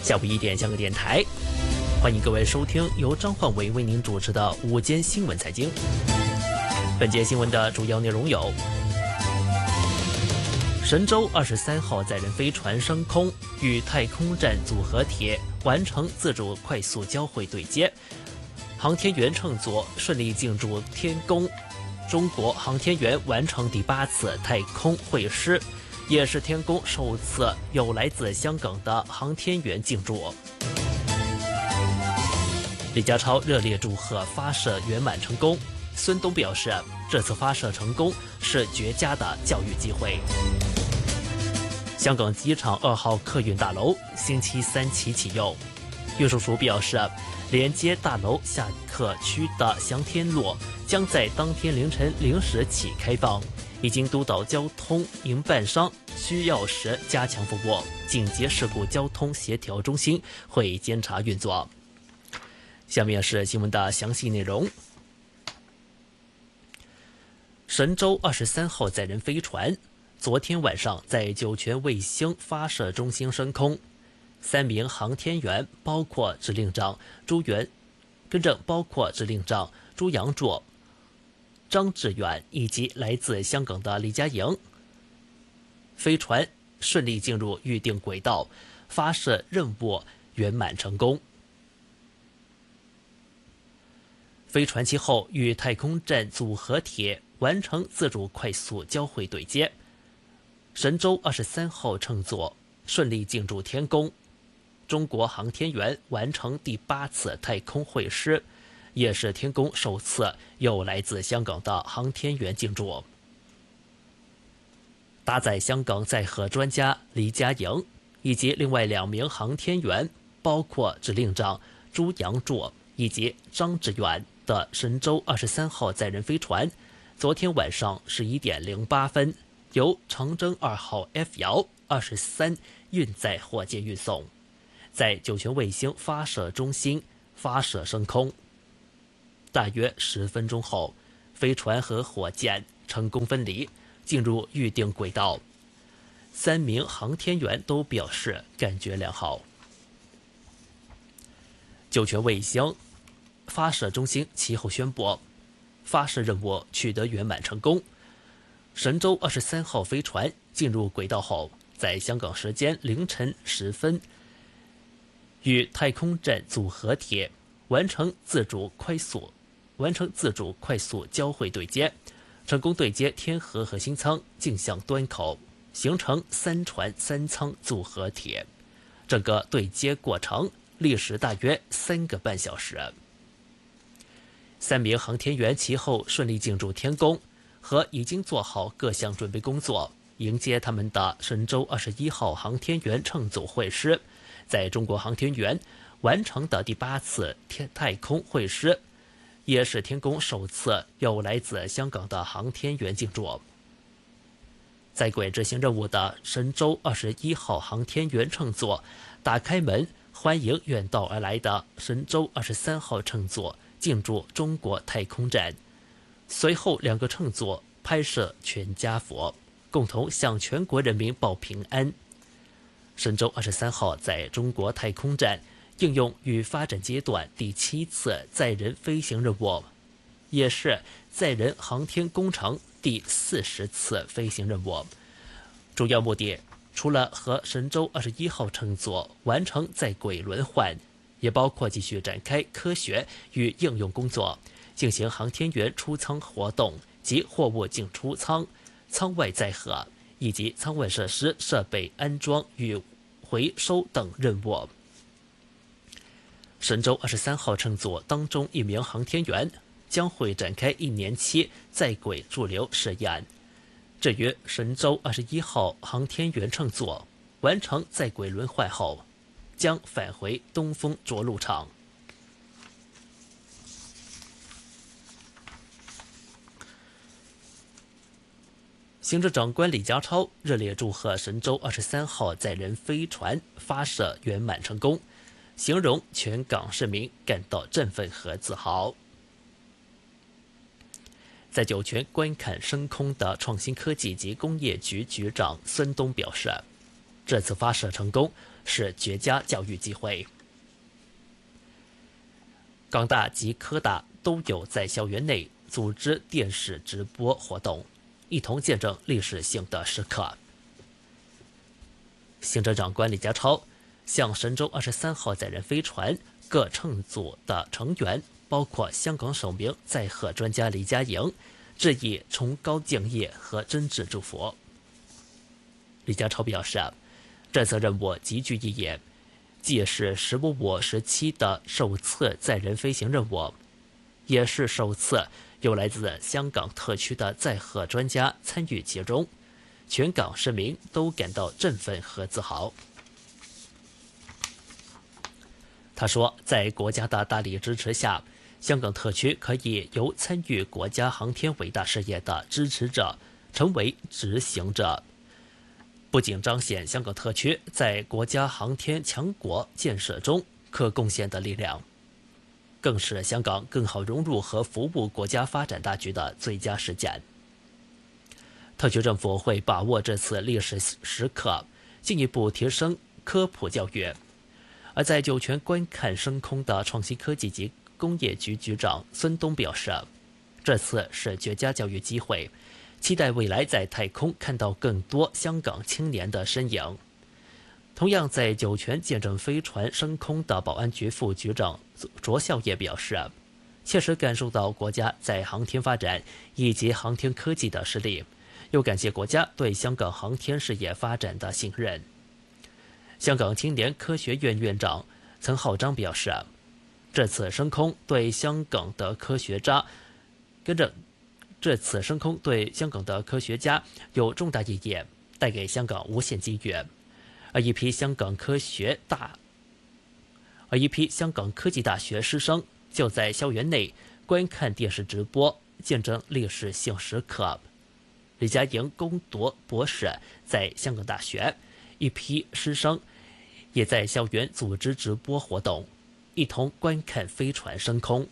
下午1点，香港电台，欢迎各位收听由张焕伟为您主持的午间新闻财经。本节新闻的主要内容有：神舟23号载人飞船升空，与太空站组合体完成自主快速交会对接，航天员乘组顺利进入天宫。中国航天员完成第8次太空会师，也是天宫首次有来自香港的航天员进驻。李家超热烈祝贺发射圆满成功，孙东表示，这次发射成功是绝佳的教育机会。香港机场2号客运大楼星期3起启用，运输署表示，连接大楼下客区的祥天路将在当天凌晨0时起开放，已经督导交通营办商需要时加强服务，紧急事故交通协调中心会监察运作。下面是新闻的详细内容。神舟23号载人飞船昨天晚上在酒泉卫星发射中心升空，3名航天员包括指令长朱杨柱、张志远以及来自香港的李佳莹。飞船顺利进入预定轨道，发射任务圆满成功。飞船其后与太空站组合体完成自主快速交会对接，神舟23号乘组顺利进入天宫。中国航天员完成第8次太空会师，也是天宫首次有来自香港的航天员进驻。搭载香港载荷专家李佳莹以及另外2名航天员，包括指令长朱杨柱以及张志远的神舟23号载人飞船，昨天晚上11点08分由长征2号 F 遥23运载火箭运送，在酒泉卫星发射中心发射升空。大约10分钟后，飞船和火箭成功分离，进入预定轨道。3名航天员都表示感觉良好。酒泉卫星发射中心其后宣布，发射任务取得圆满成功。神舟23号飞船进入轨道后，在香港时间凌晨10分与太空站组合体完成自主快速交会对接，成功对接天河核心舱径向端口，形成3船3舱组合体。整个对接过程历时大约3个半小时。3名航天员其后顺利进入天宫，和已经做好各项准备工作，迎接他们的神舟21号航天员乘组会师。在中国航天员完成的第8次太空会师，也是天宫首次有来自香港的航天员进驻。在轨执行任务的神舟21号航天员乘组打开门，欢迎远道而来的神舟23号乘组进驻中国太空站。随后2个乘组拍摄全家福，共同向全国人民报平安。神舟23号在中国太空站应用与发展阶段第7次载人飞行任务，也是载人航天工程第40次飞行任务。主要目的除了和神舟21号乘组完成在轨轮换，也包括继续展开科学与应用工作，进行航天员出舱活动及货物进出舱、舱外载荷以及舱外设施设备安装与回收等任务。神舟23号乘组当中1名航天员将会展开1年期在轨驻留试验。至于神舟21号航天员乘组完成在轨轮换后，将返回东风着陆场。行政长官李家超热烈祝贺神舟23号载人飞船发射圆满成功，形容全港市民感到振奋和自豪。在酒泉观看升空的创新科技及工业局局长孙东表示， 这次发射成功是绝佳教育机会。港大及科大都有在校园内组织电视直播活动，一同见证历史性的时刻。行政长官李家超向神舟23号载人飞船各乘组的成员，包括香港首名载荷专家李家莹，致以崇高敬意和真挚祝福。李家超表示，这次任务极具意义，既是时务时期的首次载人飞行任务，也是首次有来自香港特区的载荷专家参与其中，全港市民都感到振奋和自豪。他说，在国家的大力支持下，香港特区可以由参与国家航天伟大事业的支持者成为执行者，不仅彰显香港特区在国家航天强国建设中可贡献的力量，更是香港更好融入和服务国家发展大局的最佳实践。特区政府会把握这次历史时刻，进一步提升科普教育。而在酒泉观看升空的创新科技及工业局局长孙东表示，这次是绝佳教育机会，期待未来在太空看到更多香港青年的身影。同样在酒泉见证飞船升空的保安局副局长卓孝业表示，切实感受到国家在航天发展以及航天科技的实力，又感谢国家对香港航天事业发展的信任。香港青年科学院院长岑浩章表示，这次升空对香港的科学家有重大意义，带给香港无限机遇。而一批香港科技大学师生就在校园内观看电视直播，见证历史性时刻。李家莹攻夺博士在香港大学，一批师生也在校园组织直播活动，一同观看飞船升空。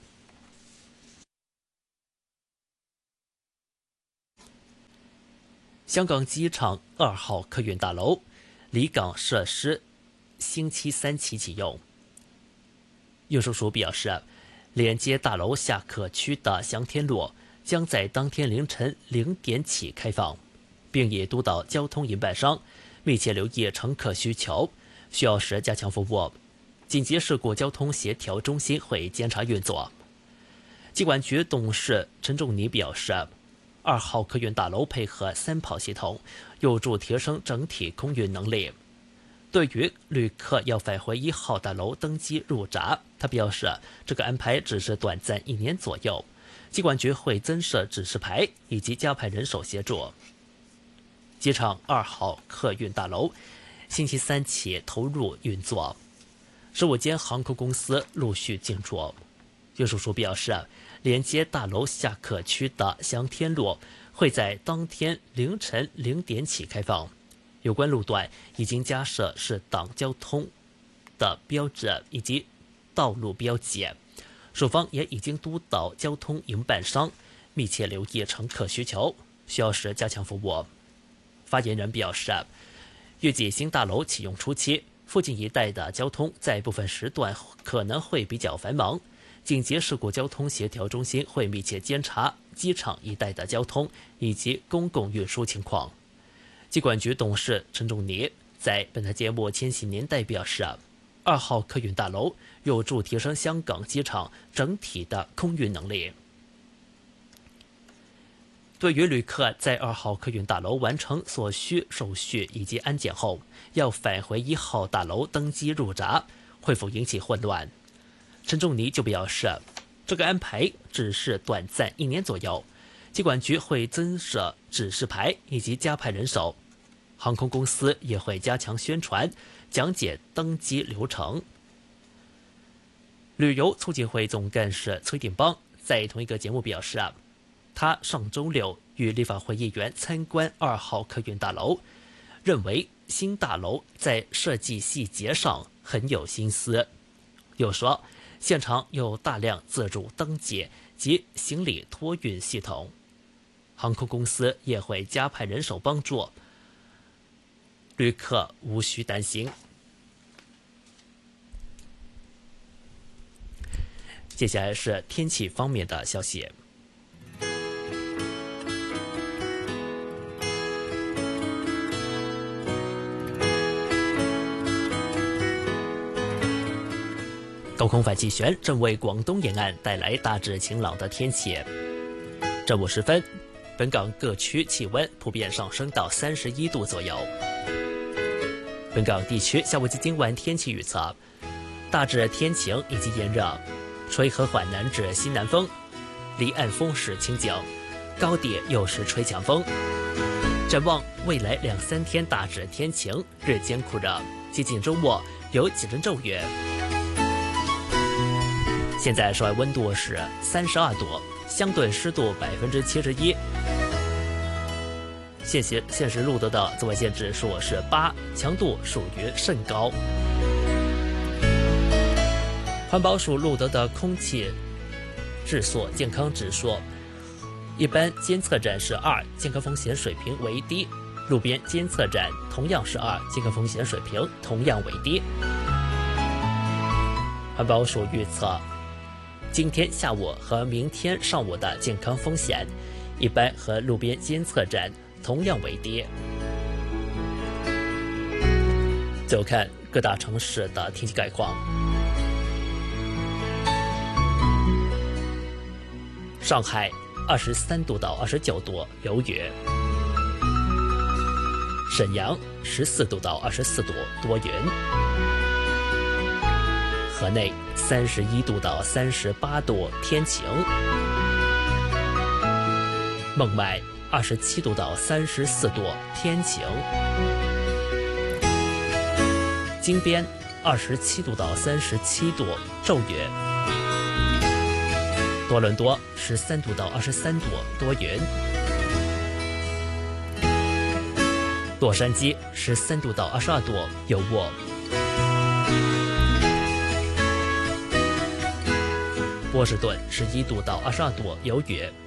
香港机场2号客运大楼离港设施星期三起启用。运输署表示，连接大楼下客区的翔天路将在当天凌晨0点起开放，并已督导交通营办商密切留意乘客需求，需要时加强服务。紧急事故交通协调中心会监察运作。机管局董事陈仲尼表示，2号客运大楼配合3跑系统，有助提升整体空运能力。对于旅客要返回1号大楼登机入闸，他表示，这个安排只是短暂1年左右，机管局会增设指示牌以及加派人手协助。机场2号客运大楼星期三起投入运作，15间航空公司陆续进驻。运输署表示，连接大楼下客区的翔天路会在当天凌晨0点起开放，有关路段已经加设适当交通的标志以及道路标记。署方也已经督导交通营办商密切留意乘客需求，需要时加强服务。发言人表示，预计新大楼启用初期，附近一带的交通在部分时段可能会比较繁忙，紧急事故交通协调中心会密切监察机场一带的交通以及公共运输情况。机管局董事陈仲尼在本台节目《千禧年代》表示，2号客运大楼有助提升香港机场整体的空运能力。对于旅客在2号客运大楼完成所需手续以及安检后，要返回1号大楼登机入闸，会否引起混乱？陈仲尼就表示，这个安排只是短暂1年左右，机管局会增设指示牌以及加派人手，航空公司也会加强宣传，讲解登机流程。旅游促进会总干事崔定邦在同一个节目表示，他上周六与立法会议员参观2号客运大楼，认为新大楼在设计细节上很有心思。又说，现场有大量自主登记及行李托运系统，航空公司也会加派人手帮助。 旅客无需担心。接下来是天气方面的消息。高空反气旋正为广东沿岸带来大致晴朗的天气。正午时分，本港各区气温普遍上升到31度左右。本港地区下午及今晚天气预测：大致天晴以及炎热，吹和缓南至西南风，离岸风势清劲，高地有时吹强风。展望未来2-3天大致天晴，日间酷热，接近周末有几阵骤雨。现在室外温度是32度，相对湿度71%。现时录得的紫外线指数是8，强度属于甚高。环保署录得的空气质素健康指数，一般监测站是2，健康风险水平为低；路边监测站同样是2，健康风险水平同样为低。环保署预测，今天下午和明天上午的健康风险，一般和路边监测站同样为低。就看各大城市的天气概况。上海23度到29度有雨，沈阳14度到24度多云，河内31度到38度天晴，孟买27度到34度天晴，金边27度到37度骤雨，多伦多13度到23度多云，洛杉矶13度到22度有雾，波士顿11度到22度有雨。